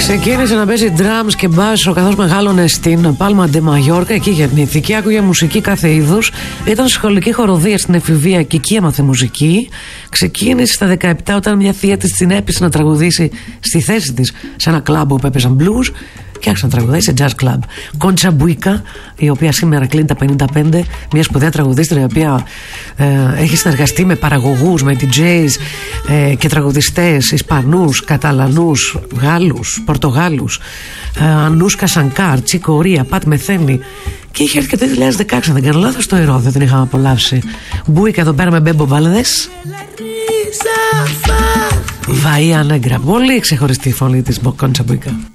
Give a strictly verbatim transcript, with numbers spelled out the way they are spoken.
Ξεκίνησε να παίζει drums και μπάσο καθώς μεγάλωνε στην Πάλμα ντε Μαγιόρκα. Εκεί γεννήθηκε, άκουγε μουσική κάθε είδους. Ήταν σχολική χοροδία στην εφηβεία και εκεί έμαθε μουσική. Ξεκίνησε στα δεκαεπτά όταν μια θεία της την έπεισε να τραγουδήσει στη θέση της σε ένα κλαμπ όπου έπαιζαν blues. Και άρχισε να τραγουδάει σε jazz club. Κόντσα Μπουίκα, η οποία σήμερα κλείνει τα πενήντα πέντε, μια σπουδαία τραγουδίστρια η οποία ε, έχει συνεργαστεί με παραγωγούς, με ντι τζέις ε, και τραγουδιστές Ισπανούς, Καταλανούς, Γάλλους, Πορτογάλους, ε, Ανούσκα Σανκάρ, Τσίκο Ορία, Πατ Μεθένη. Και είχε έρθει και το δύο χιλιάδες δεκαέξι, αν δεν κάνω λάθος, στο Ηρώδιο την είχαμε απολαύσει. Μπουίκα εδώ πέρα με Μπέμπο Βάλδες. Βαΐα Νέγκρα. Πολύ ξεχωριστή η φωνή της Κόντσα Μπουίκα.